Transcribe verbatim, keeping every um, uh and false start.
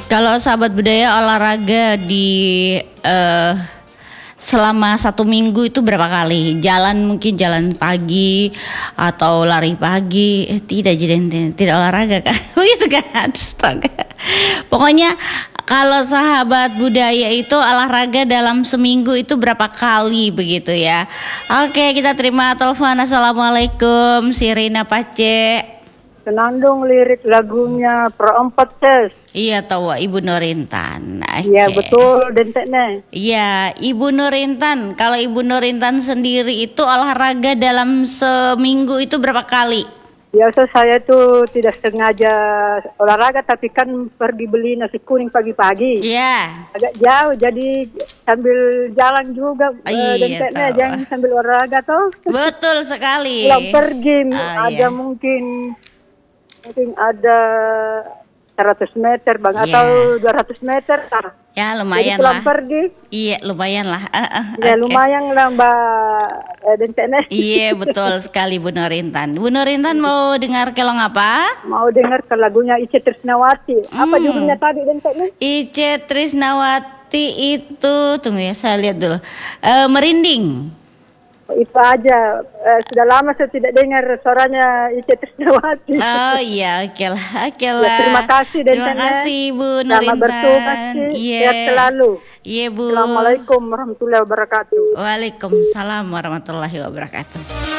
Kalau sahabat budaya olahraga di eh, selama satu minggu itu berapa kali? Jalan mungkin jalan pagi atau lari pagi? Eh, tidak jadi tidak olahraga kan? Begitu kan? Astaga. Pokoknya kalau sahabat budaya itu olahraga dalam seminggu itu berapa kali begitu ya? Oke, kita terima telepon. Assalamualaikum, Sirina Pace. Senandung lirik lagunya Perempat Ses. Iya tahu Ibu Nurintan. Iya betul denteknya. Iya Ibu Nurintan. Kalau Ibu Nurintan sendiri itu olahraga dalam seminggu itu berapa kali? Biasa saya tuh tidak sengaja olahraga tapi kan pergi beli nasi kuning pagi-pagi. Iya. Agak jauh jadi sambil jalan juga Iya, denteknya tahu. jangan sambil olahraga toh. Betul sekali. Pulang pergi Oh, ada iya. mungkin mungkin ada seratus meter bang Iya. atau dua ratus meter. Nah, Ya jadi lumayan pulang lah. pergi. Iya lumayan lah. Uh, uh, Ya oke. lumayan lah Mbak eh, denteknya. Iya betul sekali Bu Nurintan. Bu Nurintan mau dengar kelong apa? Mau dengar ke lagunya Ice Trisnawati. Apa Hmm. judulnya tadi denteknya? Ice Trisnawati itu tunggu ya saya lihat dulu. Eh, merinding. Itu aja. Eh, sudah lama saya tidak dengar suaranya Ice Trisnawati. Oh iya, oke lah, oke Ya, lah. terima kasih Terima denteknya. kasih Bu Selamat Nurintan. bertugas sih. Iya. Sehat selalu. Iya Bu. Assalamualaikum warahmatullahi wabarakatuh. Waalaikumsalam warahmatullahi wabarakatuh.